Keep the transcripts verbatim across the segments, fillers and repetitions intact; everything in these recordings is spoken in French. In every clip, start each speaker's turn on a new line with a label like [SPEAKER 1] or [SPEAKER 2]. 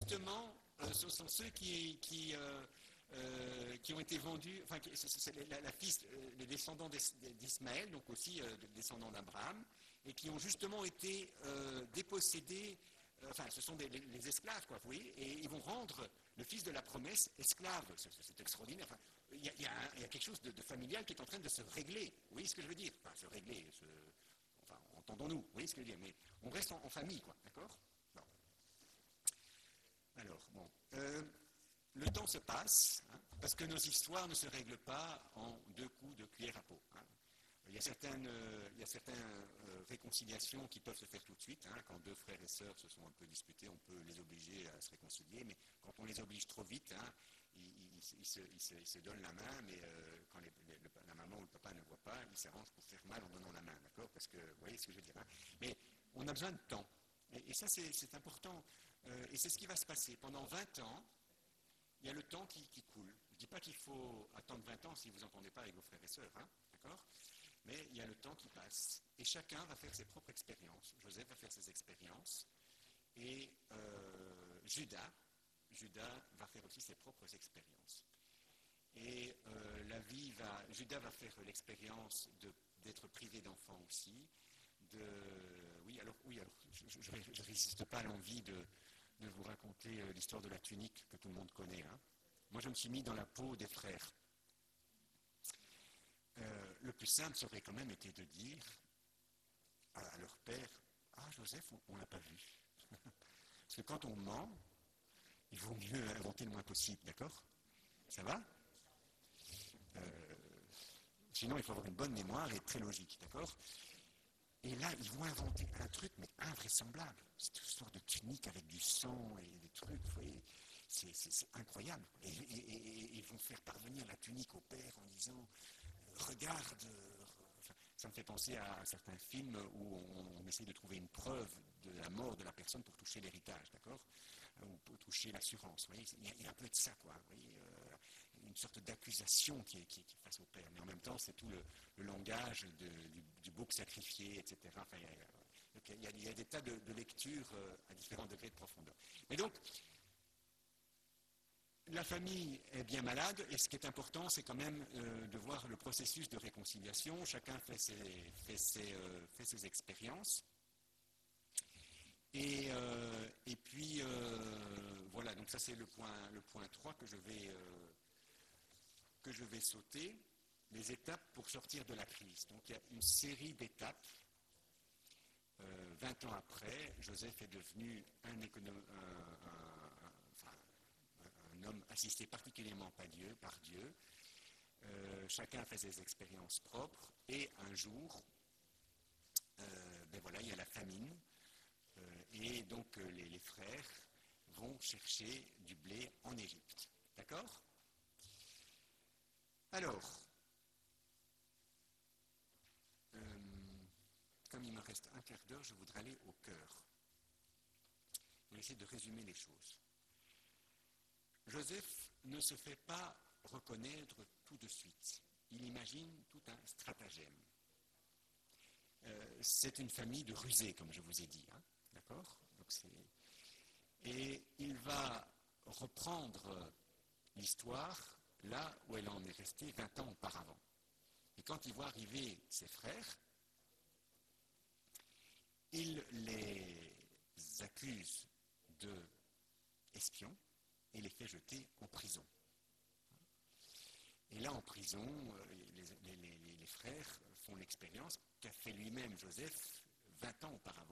[SPEAKER 1] justement, euh, ce sont ceux qui, qui, euh, euh, qui ont été vendus, enfin, c'est, c'est la, la fils, euh, les descendants d'Ismaël, donc aussi euh, descendants d'Abraham, et qui ont justement été euh, dépossédés, euh, enfin, ce sont des, les, les esclaves, quoi, vous voyez, et ils vont rendre le fils de la promesse esclave. C'est, c'est extraordinaire. Enfin, il y, a, il, y a un, il y a quelque chose de, de familial qui est en train de se régler. Vous voyez ce que je veux dire? Enfin, se régler, se, enfin, entendons-nous, vous voyez ce que je veux dire? Mais on reste en, en famille, quoi, d'accord? Bon. Alors, bon. Euh, le temps se passe, hein, parce que nos histoires ne se règlent pas en deux coups de cuillère à peau. Hein. Il y a certaines, euh, il y a certaines euh, réconciliations qui peuvent se faire tout de suite. Hein, quand deux frères et sœurs se sont un peu disputés, on peut les obliger à se réconcilier, mais quand on les oblige trop vite, hein, ils, ils, ils, se, ils, se, ils se donnent la main, mais euh, quand les, les, le, la maman ou le papa ne voit pas, ils s'arrangent pour faire mal en donnant la main, d'accord? Parce que, vous voyez ce que je veux dire, hein. Mais on a besoin de temps. Et, et ça, c'est, c'est important. Euh, et c'est ce qui va se passer. Pendant vingt ans, il y a le temps qui, qui coule. Je ne dis pas qu'il faut attendre vingt ans si vous n'entendez pas avec vos frères et sœurs, hein, d'accord? Mais il y a le temps qui passe. Et chacun va faire ses propres expériences. Joseph va faire ses expériences. Et euh, Judas, Judas va faire aussi ses propres expériences. Et euh, la vie va... Judas va faire l'expérience de, d'être privé d'enfants aussi. De, oui, alors, oui, alors je ne résiste pas à l'envie de, de vous raconter euh, l'histoire de la tunique que tout le monde connaît. Hein. Moi, je me suis mis dans la peau des frères. Euh, le plus simple serait quand même été de dire à, à leur père, « Ah, Joseph, on ne l'a pas vu. » Parce que quand on ment, il vaut mieux inventer le moins possible, d'accord? Ça va? euh, Sinon, il faut avoir une bonne mémoire et être très logique, d'accord? Et là, ils vont inventer un truc, mais invraisemblable. Cette histoire de tunique avec du sang et des trucs, vous voyez, c'est, c'est, c'est incroyable. Et, et, et, et ils vont faire parvenir la tunique au père en disant, regarde, euh, enfin, ça me fait penser à certains films où on, on essaie de trouver une preuve de la mort de la personne pour toucher l'héritage, d'accord? Ou pour toucher l'assurance, vous voyez, il y, a, il y a un peu de ça, quoi, vous voyez, euh, une sorte d'accusation qui est, qui, qui est face au père, mais en même temps, c'est tout le, le langage de, du, du bouc sacrifié, et cetera. Enfin, il y a, il y a, il y a des tas de, de lectures euh, à différents degrés de profondeur. Mais donc, la famille est bien malade, et ce qui est important, c'est quand même euh, de voir le processus de réconciliation. Chacun fait ses, fait ses, euh, fait ses expériences. Et, euh, et puis, euh, voilà, donc ça c'est le point, le point trois que je vais, euh, que je vais sauter, les étapes pour sortir de la crise. Donc il y a une série d'étapes. Euh, vingt ans après, Joseph est devenu un, économ- un, un, un, enfin, un homme assisté particulièrement par Dieu. Par Dieu. Euh, chacun fait ses expériences propres, et un jour, euh, ben voilà, il y a la famine. Et donc les, les frères vont chercher du blé en Égypte. D'accord? Alors, euh, comme il me reste un quart d'heure, je voudrais aller au cœur. On va essayer de résumer les choses. Joseph ne se fait pas reconnaître tout de suite. Il imagine tout un stratagème. Euh, c'est une famille de rusés, comme je vous ai dit. Hein, d'accord? Donc c'est... Et il va reprendre l'histoire là où elle en est restée vingt ans auparavant. Et quand il voit arriver ses frères, il les accuse d'espions et les fait jeter en prison. Et là, en prison, les, les, les, les frères font l'expérience qu'a fait lui-même Joseph vingt ans auparavant.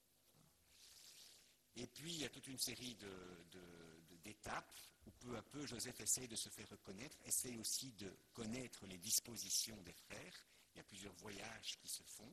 [SPEAKER 1] Et puis, il y a toute une série de, de, de, d'étapes où peu à peu, Joseph essaye de se faire reconnaître, essaye aussi de connaître les dispositions des frères. Il y a plusieurs voyages qui se font.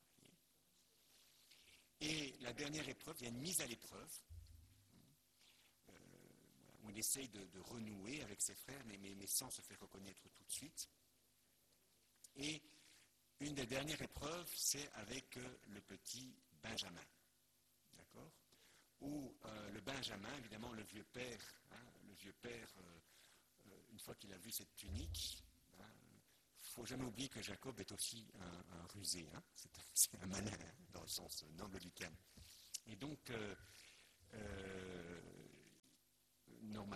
[SPEAKER 1] Et la dernière épreuve, il y a une mise à l'épreuve, euh, où il essaye de, de renouer avec ses frères, mais, mais, mais sans se faire reconnaître tout de suite. Et une des dernières épreuves, c'est avec euh, le petit Benjamin. D'accord? Où euh, le Benjamin, évidemment, le vieux père, hein, le vieux père, euh, euh, une fois qu'il a vu cette tunique, il hein, ne faut jamais oublier que Jacob est aussi un, un rusé, hein, c'est, c'est un malin, hein, dans le sens noble du terme. Et donc, euh, euh,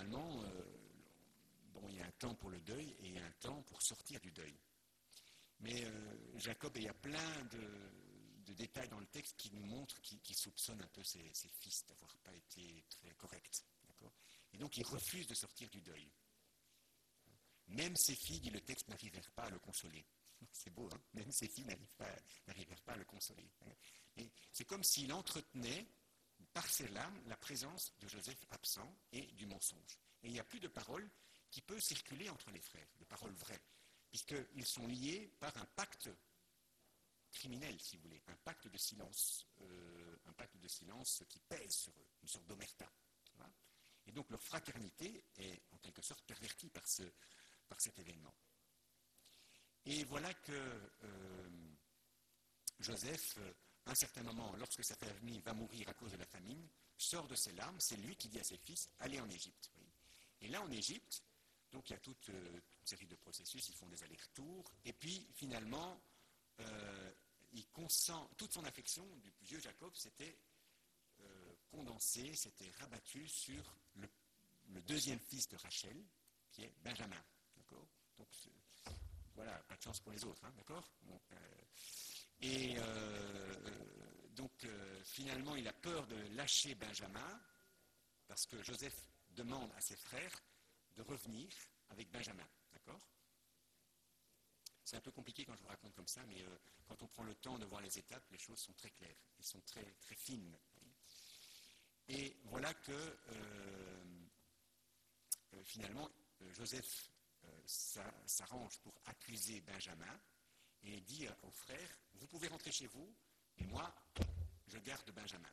[SPEAKER 1] finalement, euh, bon, il y a un temps pour le deuil et il y a un temps pour sortir du deuil. Mais euh, Jacob, il y a plein de, de détails dans le texte qui nous montrent, qui, qui soupçonnent un peu ses, ses fils d'avoir pas été très corrects. D'accord ? Et donc, il refuse de sortir du deuil. Même ses filles, dit le texte, n'arrivèrent pas à le consoler. C'est beau, hein ? Même ses filles n'arrivèrent pas à le consoler. Et c'est comme s'il entretenait, par ses larmes, la présence de Joseph absent et du mensonge. Et il n'y a plus de parole qui peut circuler entre les frères, de paroles vraies, puisqu'ils sont liés par un pacte criminel, si vous voulez, un pacte de silence, euh, un pacte de silence qui pèse sur eux, une sorte d'omerta. Voilà. Et donc leur fraternité est en quelque sorte pervertie par, ce, par cet événement. Et voilà que euh, Joseph, à un certain moment, lorsque sa famille va mourir à cause de la famine, sort de ses larmes, c'est lui qui dit à ses fils, allez en Égypte. Oui. Et là en Égypte, donc il y a toute euh, une série de processus, ils font des allers-retours, et puis finalement, euh, il consent, toute son affection du vieux Jacob s'était euh, condensée, s'était rabattue sur le, le deuxième fils de Rachel, qui est Benjamin. D'accord ? Donc voilà, pas de chance pour les autres, hein, d'accord ? Bon, euh, Et euh, donc euh, finalement, il a peur de lâcher Benjamin, parce que Joseph demande à ses frères de revenir avec Benjamin, d'accord ? C'est un peu compliqué quand je vous raconte comme ça, mais euh, quand on prend le temps de voir les étapes, les choses sont très claires, elles sont très, très fines. Et voilà que euh, euh, finalement, euh, Joseph euh, s'arrange pour accuser Benjamin et dit aux frères, vous pouvez rentrer chez vous, et moi, je garde Benjamin.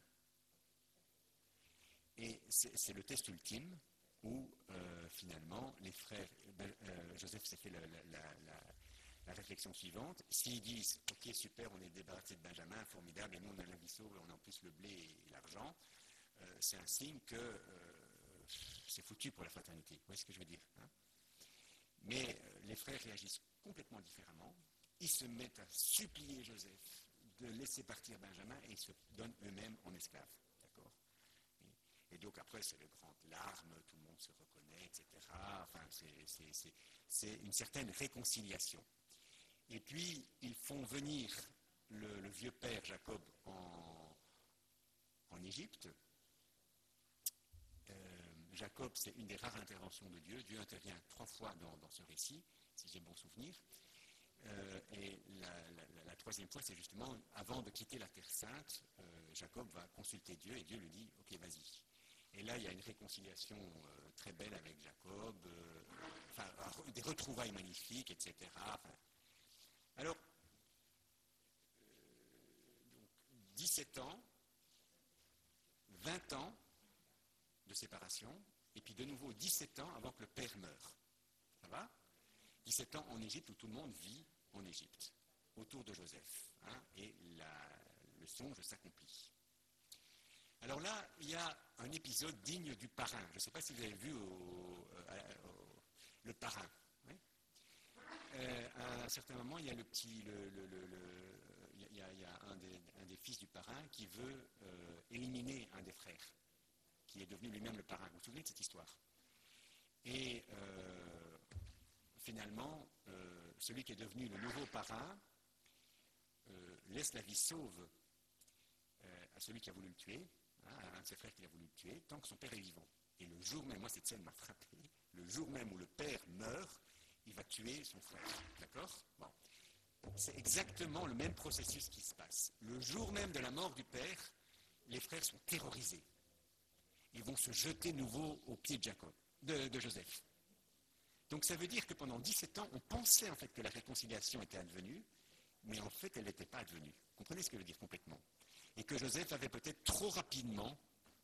[SPEAKER 1] Et c'est, c'est le test ultime où euh, finalement les frères, ben, euh, Joseph s'est fait la, la, la, la, la réflexion suivante, s'ils disent ok super on est débarrassé de Benjamin, formidable, et nous on a la vie sauve, on a en plus le blé et l'argent, euh, c'est un signe que euh, c'est foutu pour la fraternité, vous voyez ce que je veux dire, hein ? Mais euh, les frères réagissent complètement différemment, ils se mettent à supplier Joseph de laisser partir Benjamin et ils se donnent eux-mêmes en esclaves. Et donc après, c'est les grandes larmes, tout le monde se reconnaît, et cetera. Enfin, c'est, c'est, c'est, c'est une certaine réconciliation. Et puis, ils font venir le, le vieux père Jacob en, en Égypte. Euh, Jacob, c'est une des rares interventions de Dieu. Dieu intervient trois fois dans, dans ce récit, si j'ai bon souvenir. Euh, et la, la, la troisième fois, c'est justement, avant de quitter la Terre Sainte, euh, Jacob va consulter Dieu et Dieu lui dit, ok, vas-y. Et là, il y a une réconciliation euh, très belle avec Jacob, euh, enfin, des retrouvailles magnifiques, et cetera. Enfin, alors, euh, donc, dix-sept ans, vingt ans de séparation, et puis de nouveau dix-sept ans avant que le père meure. Ça va ? dix-sept ans en Égypte où tout le monde vit en Égypte, autour de Joseph, hein, et la, le songe s'accomplit. Alors là, il y a un épisode digne du parrain. Je ne sais pas si vous avez vu au, euh, au, le parrain. Oui, euh, à un certain moment, il y a le petit, le, le, le, le, il y a, il y a un, des, un des fils du parrain qui veut euh, éliminer un des frères, qui est devenu lui-même le parrain. Vous vous souvenez de cette histoire ? Et euh, finalement, euh, celui qui est devenu le nouveau parrain euh, laisse la vie sauve euh, à celui qui a voulu le tuer, hein, à un de ses frères qui a voulu le tuer, tant que son père est vivant. Et le jour même, moi cette scène m'a frappé, le jour même où le père meurt, il va tuer son frère. D'accord ? Bon. C'est exactement le même processus qui se passe. Le jour même de la mort du père, les frères sont terrorisés. Ils vont se jeter nouveau aux pieds de Jacob, de, de Joseph. Donc ça veut dire que pendant dix-sept ans, on pensait en fait que la réconciliation était advenue, mais en fait elle n'était pas advenue. Vous comprenez ce que je veux dire complètement ? Et que Joseph avait peut-être trop rapidement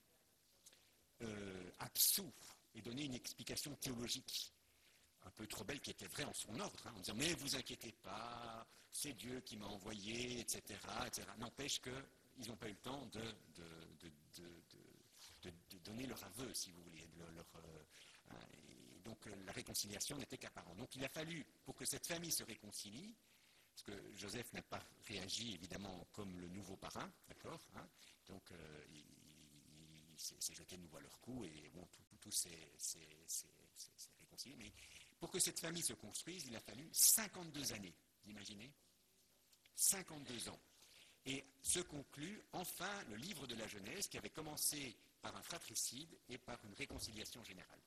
[SPEAKER 1] euh, absous et donné une explication théologique un peu trop belle qui était vraie en son ordre, hein, en disant mais vous inquiétez pas, c'est Dieu qui m'a envoyé, et cetera, et cetera. N'empêche qu'ils n'ont pas eu le temps de, de, de, de, de, de donner leur aveu, si vous voulez, leur, leur, euh, hein, et donc euh, la réconciliation n'était qu'apparente. Donc il a fallu, pour que cette famille se réconcilie, parce que Joseph n'a pas réagi évidemment comme le nouveau parrain, d'accord, hein, donc euh, il, il s'est jeté de nouveau à leur cou et bon, tout, tout, tous s'est réconcilié. Mais pour que cette famille se construise, il a fallu cinquante-deux années, vous imaginez, cinquante-deux ans. Et se conclut enfin le livre de la Genèse qui avait commencé par un fratricide et par une réconciliation générale.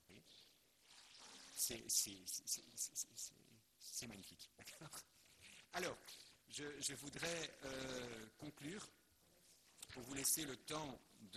[SPEAKER 1] C'est magnifique. Alors, je, je voudrais euh, conclure pour vous laisser le temps de...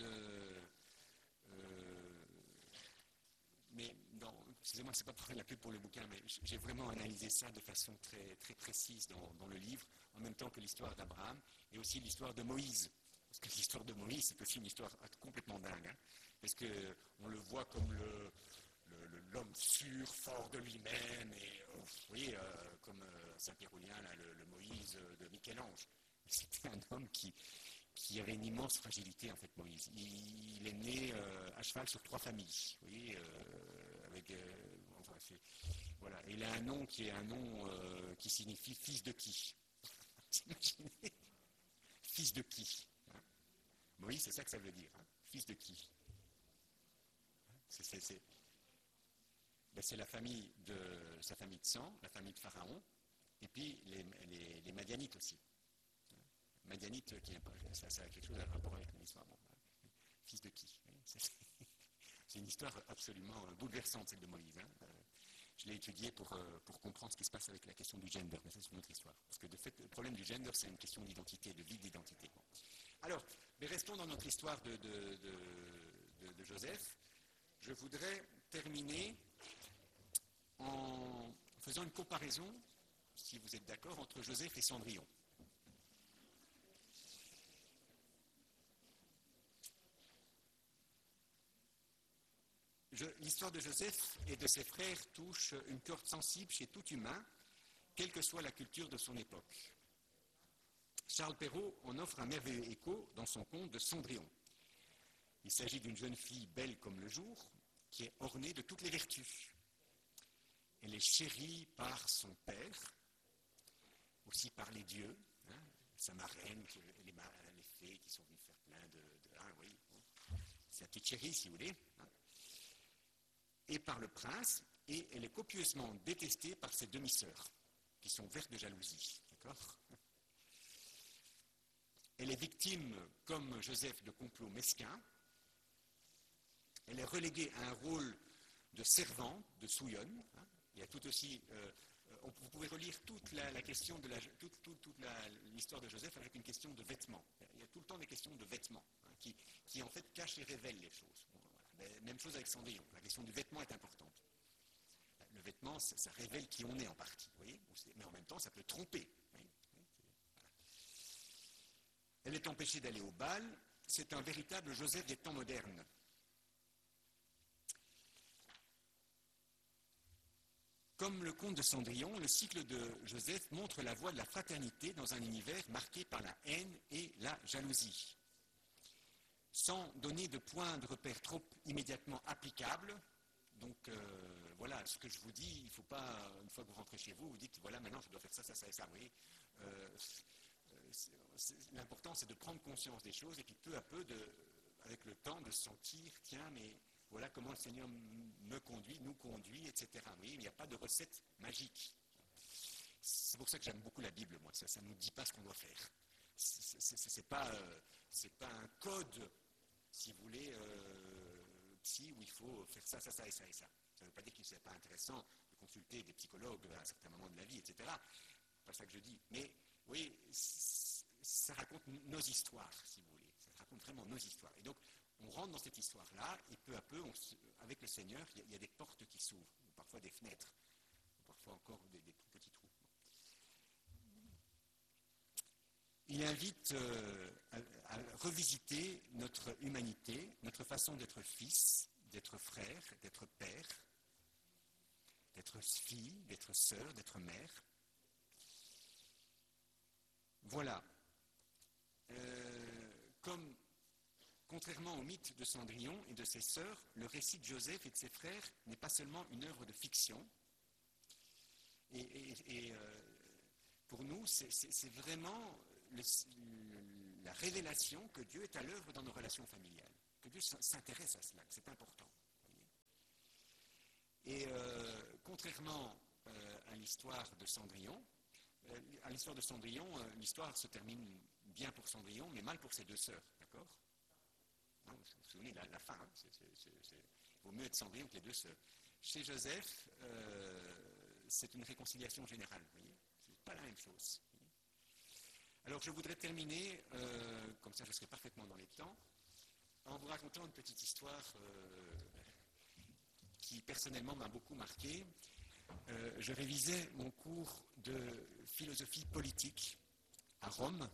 [SPEAKER 1] Euh, mais non, excusez-moi, c'est pas pour faire la pub pour le bouquin, mais j'ai vraiment analysé ça de façon très, très précise dans, dans le livre, en même temps que l'histoire d'Abraham et aussi l'histoire de Moïse. Parce que l'histoire de Moïse, c'est aussi une histoire complètement dingue, hein, parce qu'on le voit comme le... l'homme sûr, fort de lui-même, et euh, vous voyez, euh, comme euh, Saint-Pyrrholien, le, le Moïse de Michel-Ange. C'était un homme qui, qui avait une immense fragilité, en fait, Moïse. Il, il est né euh, à cheval sur trois familles, vous voyez, euh, avec, euh, enfin, voilà. Et il a un nom qui est un nom euh, qui signifie fils de qui. Imaginez, fils de qui, hein. Moïse, c'est ça que ça veut dire, hein, fils de qui. C'est c'est la famille de sa famille de sang, la famille de Pharaon, et puis les, les, les Madianites aussi. Madianites, qui, ça, ça a quelque chose à rapport avec l'histoire. Bon, fils de qui? C'est une histoire absolument bouleversante, celle de Moïse. Hein. Je l'ai étudiée pour, pour comprendre ce qui se passe avec la question du gender, mais ça c'est une autre histoire. Parce que de fait, le problème du gender, c'est une question d'identité, de vide d'identité. Bon. Alors, mais restons dans notre histoire de, de, de, de, de Joseph. Je voudrais terminer en faisant une comparaison, si vous êtes d'accord, entre Joseph et Cendrillon. L'histoire de Joseph et de ses frères touche une corde sensible chez tout humain, quelle que soit la culture de son époque. Charles Perrault en offre un merveilleux écho dans son conte de Cendrillon. Il s'agit d'une jeune fille belle comme le jour, qui est ornée de toutes les vertus. Elle est chérie par son père, aussi par les dieux, hein, sa marraine, les, les fées qui sont venues faire plein de... de ah, oui, c'est la petite chérie, si vous voulez. Hein, et par le prince, et elle est copieusement détestée par ses demi-sœurs, qui sont vertes de jalousie. D'accord ? Elle est victime, comme Joseph, de complots mesquins. Elle est reléguée à un rôle de servante, de souillonne. Hein. Il y a tout aussi, euh, on, vous pouvez relire toute la, la question de la, toute, toute, toute la, l'histoire de Joseph avec une question de vêtements. Il y a tout le temps des questions de vêtements hein, qui, qui en fait cachent et révèlent les choses. Bon, voilà. Même chose avec Cendrillon. La question du vêtement est importante. Le vêtement, ça, ça révèle qui on est en partie, vous voyez, mais en même temps, ça peut tromper. Voilà. Elle est empêchée d'aller au bal. C'est un véritable Joseph des temps modernes. Comme le conte de Cendrillon, le cycle de Joseph montre la voie de la fraternité dans un univers marqué par la haine et la jalousie. Sans donner de point de repère trop immédiatement applicable, donc euh, voilà, ce que je vous dis, il ne faut pas, une fois que vous rentrez chez vous, vous dites, voilà, maintenant je dois faire ça, ça, ça et ça, vous voyez. Euh, L'important, c'est de prendre conscience des choses et puis peu à peu, de, avec le temps, de se sentir, tiens, mais voilà comment le Seigneur me conduit, nous conduit, et cetera. Vous voyez, il n'y a pas de recette magique. C'est pour ça que j'aime beaucoup la Bible, moi. Ça ne nous dit pas ce qu'on doit faire. Ce n'est pas, euh, pas un code, si vous voulez, euh, psy, où il faut faire ça, ça, ça et ça et ça. Ça ne veut pas dire que ce n'est pas intéressant de consulter des psychologues à un certain moment de la vie, et cetera. C'est pas ça que je dis. Mais, oui, ça raconte nos histoires, si vous voulez. Ça raconte vraiment nos histoires. Et donc, on rentre dans cette histoire-là, et peu à peu, on se, avec le Seigneur, il y, a, il y a des portes qui s'ouvrent, ou parfois des fenêtres, ou parfois encore des, des tout petits trous. Il invite euh, à, à revisiter notre humanité, notre façon d'être fils, d'être frère, d'être père, d'être fille, d'être sœur, d'être mère. Voilà. Euh, comme Contrairement au mythe de Cendrillon et de ses sœurs, le récit de Joseph et de ses frères n'est pas seulement une œuvre de fiction. Et, et, et euh, pour nous, c'est vraiment le, le, la révélation que Dieu est à l'œuvre dans nos relations familiales, que Dieu s'intéresse à cela, c'est important. contrairement euh, à l'histoire de Cendrillon, euh, à l'histoire de Cendrillon, euh, l'histoire se termine bien pour Cendrillon, mais mal pour ses deux sœurs, d'accord? Vous vous souvenez, la, la fin, hein, c'est, c'est, c'est, c'est, il vaut mieux être Cendrillon que les deux sœurs. Chez Joseph, euh, c'est une réconciliation générale, vous voyez, c'est pas la même chose. Alors je voudrais terminer, euh, comme ça je serai parfaitement dans les temps, en vous racontant une petite histoire euh, qui personnellement m'a beaucoup marqué. Euh, je révisais mon cours de philosophie politique à Rome.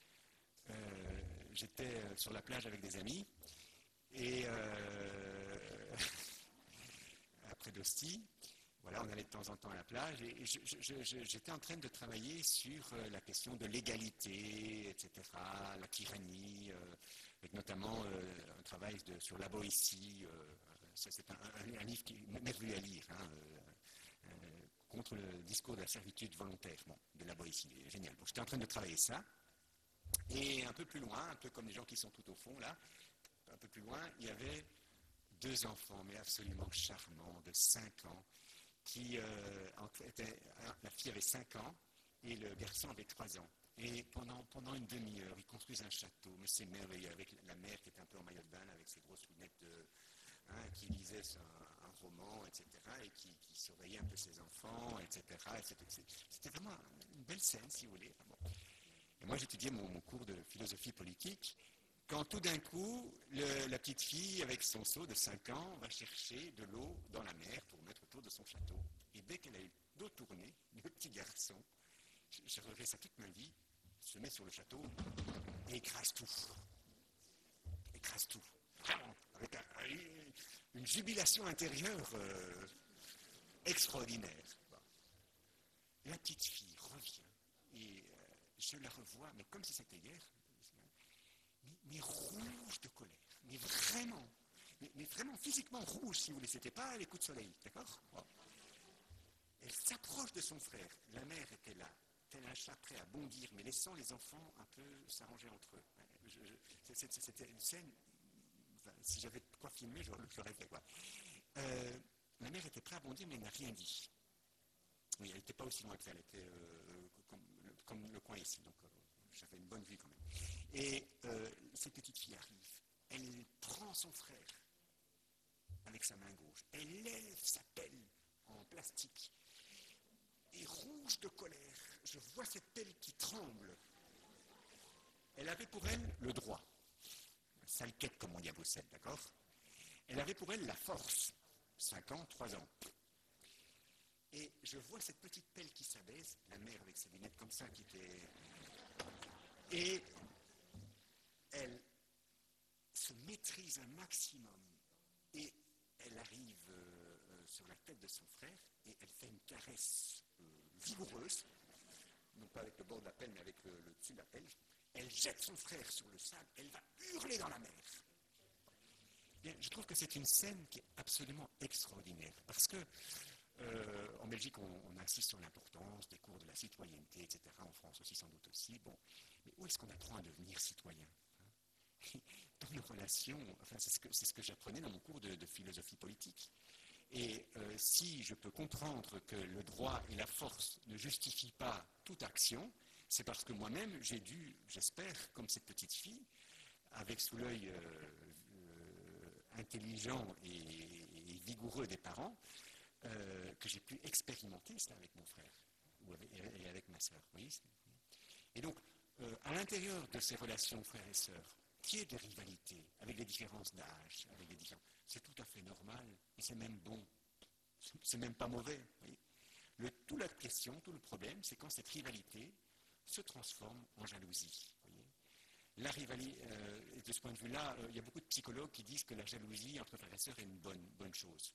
[SPEAKER 1] Euh, j'étais sur la plage avec des amis et euh, après d'Ostie, voilà, on allait de temps en temps à la plage et je, je, je, j'étais en train de travailler sur la question de l'égalité, et cetera, la tyrannie, euh, avec notamment euh, un travail de, sur la Boétie. Euh, ça, c'est un, un, un livre qui est merveilleux à lire, hein, euh, euh, contre le discours de la servitude volontaire, bon, de la Boétie, génial. Donc, j'étais en train de travailler ça, et un peu plus loin, un peu comme les gens qui sont tout au fond là, un peu plus loin, il y avait deux enfants, mais absolument charmants, de cinq ans, qui euh, était, la fille avait cinq ans et le garçon avait trois ans. Et pendant, pendant une demi-heure, ils construisent un château, mais c'est merveilleux, avec la mère qui était un peu en maillot de bain, avec ses grosses lunettes, de, hein, qui lisait un, un roman, et cetera, et qui, qui surveillait un peu ses enfants, et cetera. Et c'était, c'était vraiment une belle scène, si vous voulez. Bon. Et moi, j'étudiais mon, mon cours de philosophie politique, quand tout d'un coup, le, la petite fille, avec son seau de cinq ans, va chercher de l'eau dans la mer pour mettre autour de son château. Et dès qu'elle a eu l'eau tournée, le petit garçon, je, je regrette ça toute ma vie, se met sur le château et écrase tout. Écrase tout. Vraiment, avec un, une, une jubilation intérieure euh, extraordinaire. Bon. La petite fille revient et euh, je la revois, mais comme si c'était hier, mais, mais rouge de colère, mais vraiment, mais, mais vraiment physiquement rouge, si vous voulez, c'était pas les coups de soleil, d'accord? Bon. Elle s'approche de son frère, la mère était là, tel un chat prêt à bondir, mais laissant les enfants un peu s'arranger entre eux. Je, je, c'était une scène, enfin, si j'avais quoi filmer, je l'aurais fait, quoi. Euh, la mère était prête à bondir, mais elle n'a rien dit. Oui, elle n'était pas aussi loin que ça, elle était euh, comme, le, comme le coin ici, donc euh, j'avais une bonne vue quand même. Et euh, cette petite fille arrive, elle prend son frère avec sa main gauche, elle lève sa pelle en plastique, et rouge de colère, je vois cette pelle qui tremble. Elle avait pour elle le droit, sale quête comme on dit à Bruxelles, d'accord? Elle avait pour elle la force, cinq ans, trois ans. Et je vois cette petite pelle qui s'abaisse, la mère avec ses lunettes comme ça qui était... Et elle se maîtrise un maximum et elle arrive euh, sur la tête de son frère et elle fait une caresse euh, vigoureuse, non pas avec le bord de la pelle mais avec le, le dessus de la pelle. Elle jette son frère sur le sable, elle va hurler dans la mer. Bien, je trouve que c'est une scène qui est absolument extraordinaire parce que Euh, en Belgique, on, on insiste sur l'importance des cours de la citoyenneté, et cetera. En France aussi, sans doute aussi. Bon, mais où est-ce qu'on apprend à devenir citoyen, hein? Dans nos relations, enfin, c'est ce que, c'est ce que j'apprenais dans mon cours de, de philosophie politique. Et euh, si je peux comprendre que le droit et la force ne justifient pas toute action, c'est parce que moi-même, j'ai dû, j'espère, comme cette petite fille, avec sous l'œil euh, euh, intelligent et, et vigoureux des parents, Euh, que j'ai pu expérimenter ça avec mon frère ou avec, et avec ma sœur. Vous voyez ? Et donc, euh, à l'intérieur de ces relations frères et sœurs, qui est de rivalité, avec des différences d'âge, avec des différences, c'est tout à fait normal et c'est même bon. C'est même pas mauvais. Vous voyez ? Le, toute la question, tout le problème, c'est quand cette rivalité se transforme en jalousie. Vous voyez ? La rivalité, euh, et de ce point de vue-là, euh, il y a beaucoup de psychologues qui disent que la jalousie entre frères et sœurs est une bonne, bonne chose.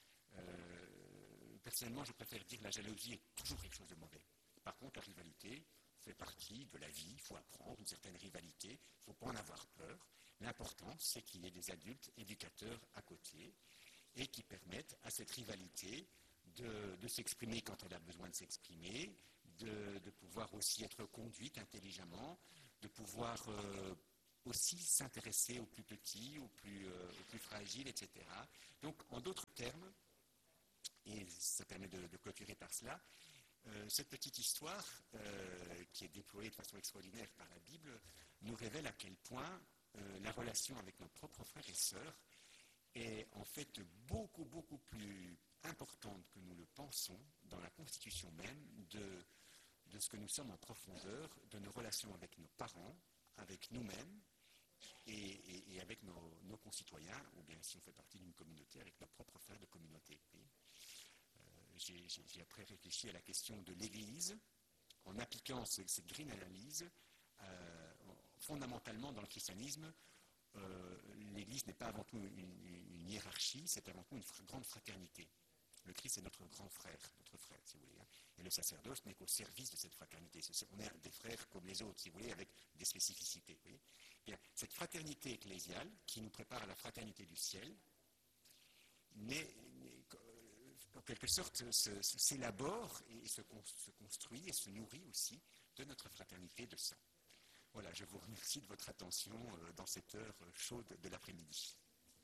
[SPEAKER 1] Euh, personnellement, je préfère dire que la jalousie est toujours quelque chose de mauvais. Par contre, la rivalité fait partie de la vie, il faut apprendre une certaine rivalité, il ne faut pas en avoir peur. L'important, c'est qu'il y ait des adultes éducateurs à côté et qui permettent à cette rivalité de, de s'exprimer quand elle a besoin de s'exprimer, de, de pouvoir aussi être conduite intelligemment, de pouvoir euh, aussi s'intéresser aux plus petits, aux plus, euh, aux plus fragiles, et cetera. Donc, en d'autres termes, et ça permet de, de clôturer par cela. Euh, cette petite histoire, euh, qui est déployée de façon extraordinaire par la Bible, nous révèle à quel point euh, la relation avec nos propres frères et sœurs est en fait beaucoup, beaucoup plus importante que nous le pensons dans la constitution même de, de ce que nous sommes en profondeur, de nos relations avec nos parents, avec nous-mêmes et, et, et avec nos, nos concitoyens, ou bien si on fait partie d'une communauté, avec nos propres frères de communauté. J'ai, j'ai, j'ai après réfléchi à la question de l'Église, en appliquant ce, cette green analyse, euh, fondamentalement dans le christianisme, euh, l'Église n'est pas avant tout une, une, une hiérarchie, c'est avant tout une fra- grande fraternité. Le Christ est notre grand frère, notre frère, si vous voulez. Hein. Et le sacerdoce n'est qu'au service de cette fraternité. On est des frères comme les autres, si vous voulez, avec des spécificités. Vous voyez. Bien, cette fraternité ecclésiale, qui nous prépare à la fraternité du ciel, n'est, n'est, en quelque sorte, se, se, s'élabore et se, se construit et se nourrit aussi de notre fraternité de sang. Voilà, je vous remercie de votre attention dans cette heure chaude de l'après-midi.